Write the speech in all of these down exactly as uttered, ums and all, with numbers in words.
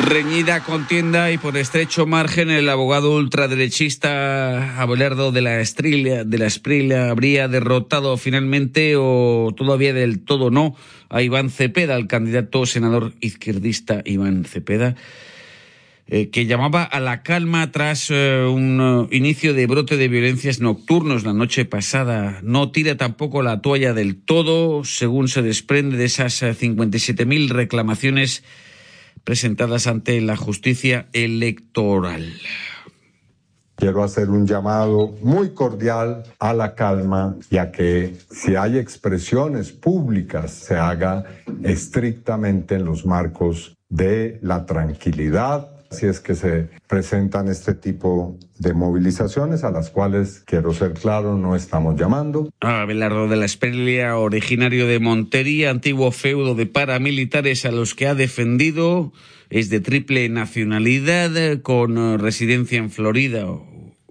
Reñida contienda y por estrecho margen el abogado ultraderechista Abelardo de la Espriella, de la Espriella habría derrotado finalmente o todavía del todo no a Iván Cepeda, el candidato senador izquierdista Iván Cepeda, eh, que llamaba a la calma tras eh, un uh, inicio de brote de violencias nocturnos la noche pasada. No tira tampoco la toalla del todo, según se desprende de esas uh, cincuenta y siete mil reclamaciones presentadas ante la justicia electoral. Quiero hacer un llamado muy cordial a la calma y a que si hay expresiones públicas se haga estrictamente en los marcos de la tranquilidad. Si es que se presentan este tipo de movilizaciones a las cuales, quiero ser claro, no estamos llamando. Abelardo de la Espriella, originario de Montería, antiguo feudo de paramilitares a los que ha defendido, es de triple nacionalidad, con residencia en Florida o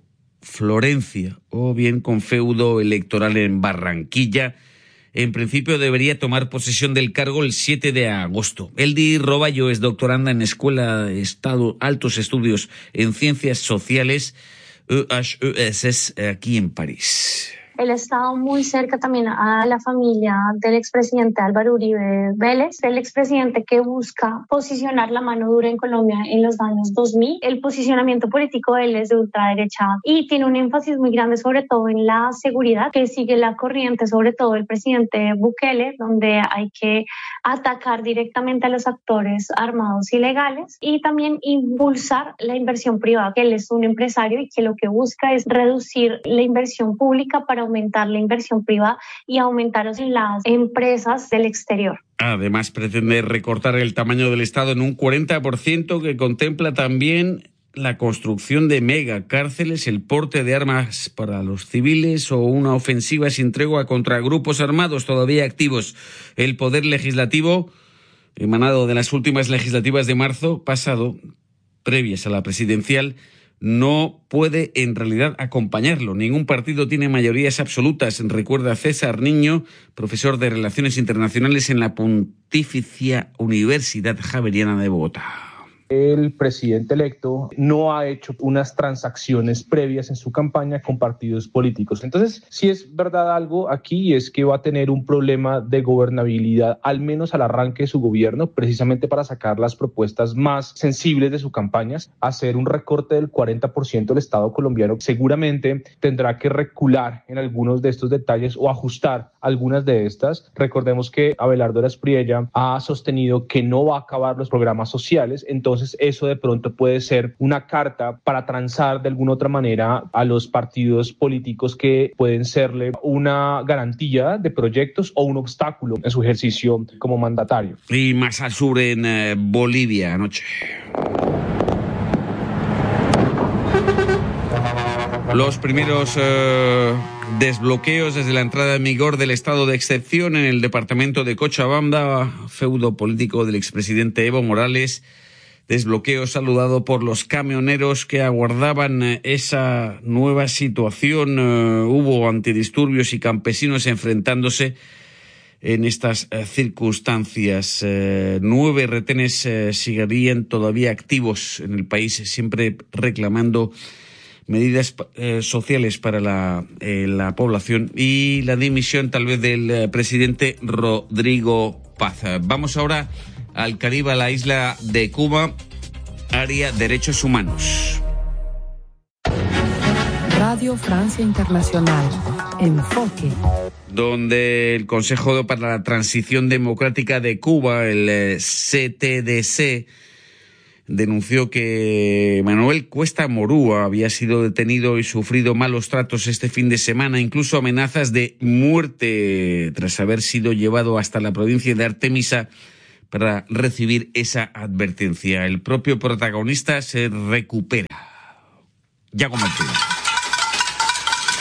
Florencia, o bien con feudo electoral en Barranquilla. En principio debería tomar posesión del cargo el siete de agosto. Eldi Roballo es doctoranda en Escuela de Estado, Altos Estudios en Ciencias Sociales, E H E S S, aquí en París. Él ha estado muy cerca también a la familia del expresidente Álvaro Uribe Vélez, el expresidente que busca posicionar la mano dura en Colombia en los años dos mil. El posicionamiento político de él es de ultraderecha y tiene un énfasis muy grande sobre todo en la seguridad, que sigue la corriente sobre todo el presidente Bukele, donde hay que atacar directamente a los actores armados ilegales y también impulsar la inversión privada, que él es un empresario y que lo que busca es reducir la inversión pública para aumentar la inversión privada y aumentar las empresas del exterior. Además, pretende recortar el tamaño del Estado en un cuarenta por ciento, que contempla también la construcción de megacárceles, el porte de armas para los civiles o una ofensiva sin tregua contra grupos armados todavía activos. El Poder Legislativo, emanado de las últimas legislativas de marzo pasado, previas a la presidencial, no puede en realidad acompañarlo. Ningún partido tiene mayorías absolutas, recuerda César Niño, profesor de Relaciones Internacionales en la Pontificia Universidad Javeriana de Bogotá. El presidente electo no ha hecho unas transacciones previas en su campaña con partidos políticos. Entonces, si es verdad algo aquí, es que va a tener un problema de gobernabilidad, al menos al arranque de su gobierno, precisamente para sacar las propuestas más sensibles de sus campañas. Hacer un recorte del cuarenta por ciento del Estado colombiano seguramente tendrá que recular en algunos de estos detalles o ajustar algunas de estas. Recordemos que Abelardo de la Espriella ha sostenido que no va a acabar los programas sociales, entonces eso de pronto puede ser una carta para transar de alguna otra manera a los partidos políticos que pueden serle una garantía de proyectos o un obstáculo en su ejercicio como mandatario. Y más al sur, en eh, Bolivia, anoche. Los primeros eh, desbloqueos desde la entrada en vigor del estado de excepción en el departamento de Cochabamba, feudo político del expresidente Evo Morales. Desbloqueo saludado por los camioneros que aguardaban esa nueva situación. Uh, hubo antidisturbios y campesinos enfrentándose en estas uh, circunstancias. Uh, nueve retenes uh, seguirían todavía activos en el país, siempre reclamando medidas uh, sociales para la, eh, la población y la dimisión tal vez del uh, presidente Rodrigo Paz. Uh, vamos ahora al Caribe, a la isla de Cuba, área Derechos Humanos. Radio Francia Internacional, Enfoque. Donde el Consejo para la Transición Democrática de Cuba, el C T D C, denunció que Manuel Cuesta Morúa había sido detenido y sufrido malos tratos este fin de semana, incluso amenazas de muerte, tras haber sido llevado hasta la provincia de Artemisa para recibir esa advertencia. El propio protagonista se recupera. Yago Martínez.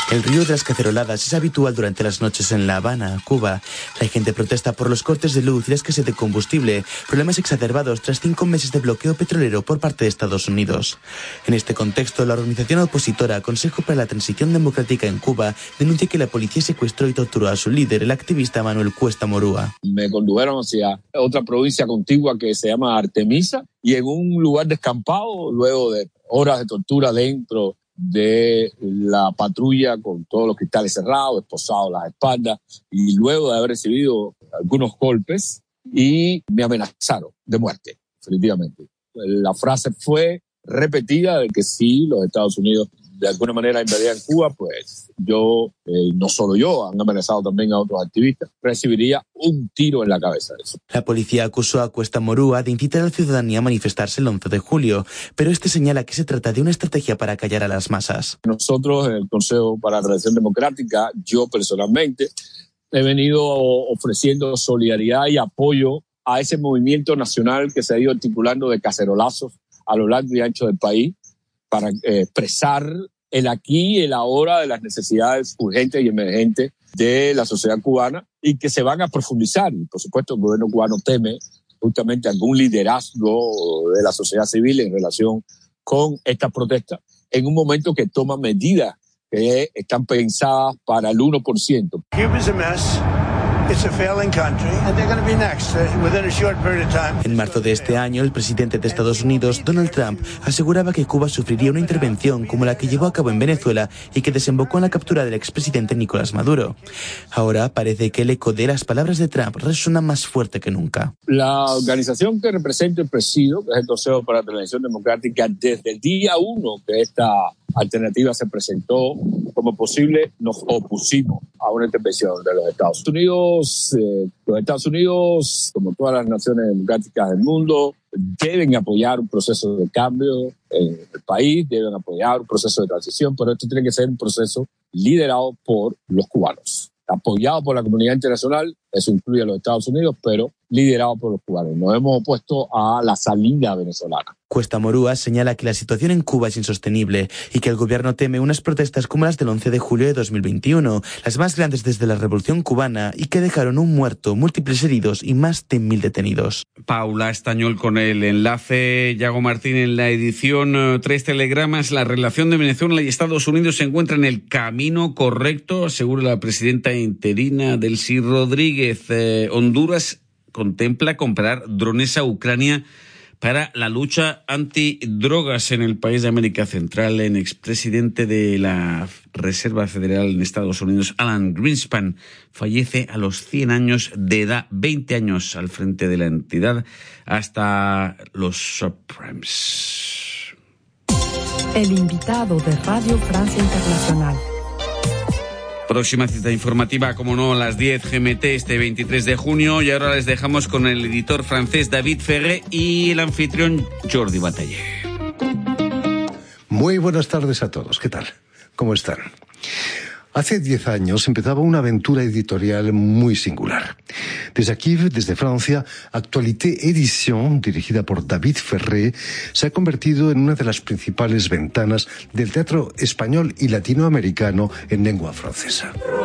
El ruido de las caceroladas es habitual durante las noches en La Habana, Cuba. La gente protesta por los cortes de luz y la escasez de combustible, problemas exacerbados tras cinco meses de bloqueo petrolero por parte de Estados Unidos. En este contexto, la organización opositora Consejo para la Transición Democrática en Cuba denuncia que la policía secuestró y torturó a su líder, el activista Manuel Cuesta Morúa. Me condujeron hacia otra provincia contigua que se llama Artemisa y en un lugar descampado, luego de horas de tortura dentro de la patrulla con todos los cristales cerrados, esposados a las espaldas, y luego de haber recibido algunos golpes y me amenazaron de muerte, definitivamente. La frase fue repetida de que si los Estados Unidos de alguna manera invadían Cuba, pues yo, eh, no solo yo, han amenazado también a otros activistas, recibiría un tiro en la cabeza. Eso. La policía acusó a Cuesta Morúa de incitar a la ciudadanía a manifestarse el once de julio, pero este señala que se trata de una estrategia para callar a las masas. Nosotros, en el Consejo para la Transición Democrática, yo personalmente, he venido ofreciendo solidaridad y apoyo a ese movimiento nacional que se ha ido articulando de cacerolazos a lo largo y ancho del país, para eh, expresar el aquí y el ahora de las necesidades urgentes y emergentes de la sociedad cubana y que se van a profundizar. Y por supuesto, el gobierno cubano teme justamente algún liderazgo de la sociedad civil en relación con estas protestas en un momento que toma medidas que están pensadas para el uno por ciento. En marzo de este año, el presidente de Estados Unidos, Donald Trump, aseguraba que Cuba sufriría una intervención como la que llevó a cabo en Venezuela y que desembocó en la captura del expresidente Nicolás Maduro. Ahora parece que el eco de las palabras de Trump resuena más fuerte que nunca. La organización que representa el presidio, que es el Consejo para la Transición Democrática, desde el día uno que esta alternativa se presentó como posible, nos opusimos a una intervención de los Estados Unidos. Eh, los Estados Unidos, como todas las naciones democráticas del mundo, deben apoyar un proceso de cambio en el país, deben apoyar un proceso de transición, pero esto tiene que ser un proceso liderado por los cubanos, apoyado por la comunidad internacional, eso incluye a los Estados Unidos, pero liderado por los cubanos. Nos hemos opuesto a la salida venezolana. Cuesta Morúa señala que la situación en Cuba es insostenible y que el gobierno teme unas protestas como las del once de julio de dos mil veintiuno, las más grandes desde la Revolución Cubana y que dejaron un muerto, múltiples heridos y más de mil detenidos. Paula Estañol con el enlace, Yago Martín en la edición. Tres telegramas. La relación de Venezuela y Estados Unidos se encuentra en el camino correcto, asegura la presidenta interina Delcy Rodríguez. Eh, Honduras contempla comprar drones a Ucrania para la lucha antidrogas en el país de América Central. El expresidente de la Reserva Federal en Estados Unidos, Alan Greenspan, fallece a los cien años de edad, veinte años al frente de la entidad, hasta los subprimes. El invitado de Radio Francia Internacional. Próxima cita informativa, como no, a las diez G M T este veintitrés de junio. Y ahora les dejamos con el editor francés David Ferré y el anfitrión Jordi Bataller. Muy buenas tardes a todos. ¿Qué tal? ¿Cómo están? Hace diez años empezaba una aventura editorial muy singular. Desde aquí, desde Francia, Actualité Edition, dirigida por David Ferré, se ha convertido en una de las principales ventanas del teatro español y latinoamericano en lengua francesa.